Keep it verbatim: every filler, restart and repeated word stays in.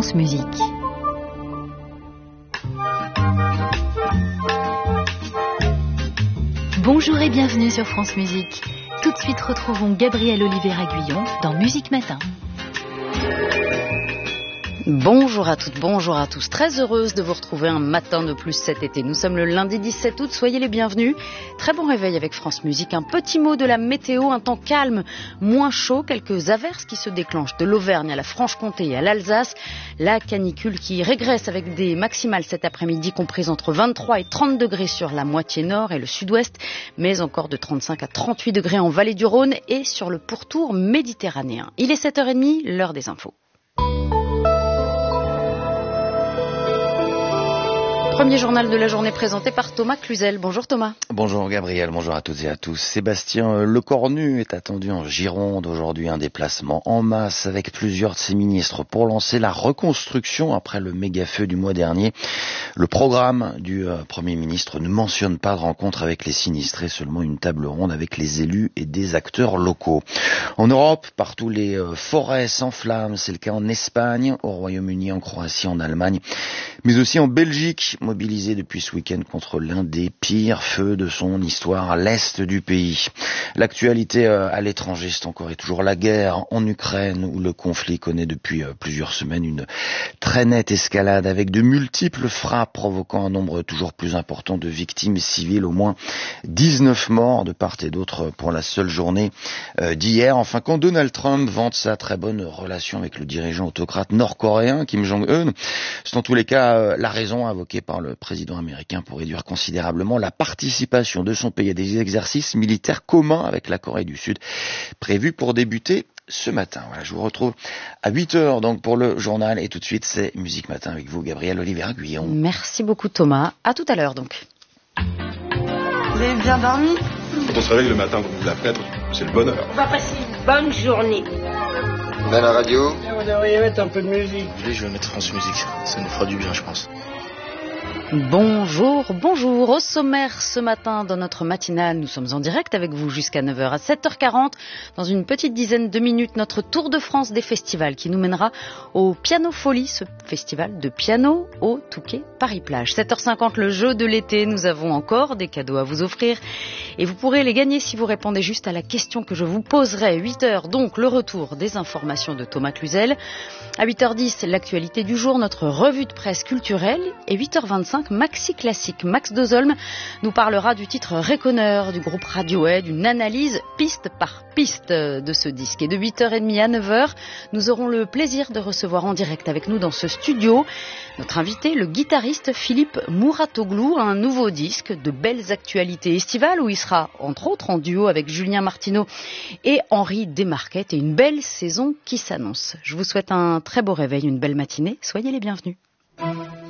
France Musique. Bonjour et bienvenue sur France Musique. Tout de suite, retrouvons Gabrielle Olivier-Aguillon dans Musique Matin. Bonjour à toutes, bonjour à tous. Très heureuse de vous retrouver un matin de plus cet été. Nous sommes le lundi dix-sept août, soyez les bienvenus. Très bon réveil avec France Musique. Un petit mot de la météo, un temps calme, moins chaud, quelques averses qui se déclenchent de l'Auvergne à la Franche-Comté et à l'Alsace. La canicule qui régresse avec des maximales cet après-midi comprises entre vingt-trois et trente degrés sur la moitié nord et le sud-ouest, mais encore de trente-cinq à trente-huit degrés en vallée du Rhône et sur le pourtour méditerranéen. Il est sept heures trente, l'heure des infos. Premier journal de la journée présenté par Thomas Cluzel. Bonjour Thomas. Bonjour Gabriel, bonjour à toutes et à tous. Sébastien Lecornu est attendu en Gironde aujourd'hui, un déplacement en masse avec plusieurs de ses ministres pour lancer la reconstruction après le méga-feu du mois dernier. Le programme du euh, Premier ministre ne mentionne pas de rencontre avec les sinistrés, seulement une table ronde avec les élus et des acteurs locaux. En Europe, partout les euh, forêts s'enflamment, c'est le cas en Espagne, au Royaume-Uni, en Croatie, en Allemagne, mais aussi en Belgique, mobilisé depuis ce week-end contre l'un des pires feux de son histoire à l'est du pays. L'actualité euh, à l'étranger, c'est encore et toujours la guerre en Ukraine, où le conflit connaît depuis euh, plusieurs semaines une très nette escalade avec de multiples frappes provoquant un nombre toujours plus important de victimes civiles, au moins dix-neuf morts de part et d'autre pour la seule journée euh, d'hier. Enfin, quand Donald Trump vante sa très bonne relation avec le dirigeant autocrate nord-coréen Kim Jong-un, c'est en tous les cas euh, la raison invoquée par le président américain pour réduire considérablement la participation de son pays à des exercices militaires communs avec la Corée du Sud, prévus pour débuter ce matin. Voilà, je vous retrouve à huit heures donc pour le journal et tout de suite c'est Musique Matin avec vous, Gabrielle Olivier-Aguillon. Merci beaucoup Thomas. À tout à l'heure donc. Vous avez bien dormi? Quand on se réveille le matin comme vous la faites, c'est le bonheur. On va passer une bonne journée. On a la radio. Vous devriez mettre un peu de musique. Oui, je vais mettre France Musique, ça nous fera du bien je pense. Bonjour, bonjour. Au sommaire ce matin dans notre matinale, nous sommes en direct avec vous jusqu'à neuf heures à sept heures quarante. Dans une petite dizaine de minutes, notre tour de France des festivals qui nous mènera au Piano Folie, ce festival de piano au Touquet Paris-Plage. sept heures cinquante, le jeu de l'été. Nous avons encore des cadeaux à vous offrir et vous pourrez les gagner si vous répondez juste à la question que je vous poserai. huit heures donc, le retour des informations de Thomas Cluzel. À huit heures dix, l'actualité du jour, notre revue de presse culturelle. Et huit heures vingt-cinq, Maxi Classique. Max Dozolm nous parlera du titre Reconner du groupe Radiohead, une analyse piste par piste de ce disque. Et de huit heures trente à neuf heures, nous aurons le plaisir de recevoir en direct avec nous dans ce studio notre invité, le guitariste Philippe Mouratoglou, un nouveau disque de belles actualités estivales où il sera entre autres en duo avec Julien Martineau et Henri Desmarquettes et une belle saison qui s'annonce. Je vous souhaite un très beau réveil, une belle matinée. Soyez les bienvenus.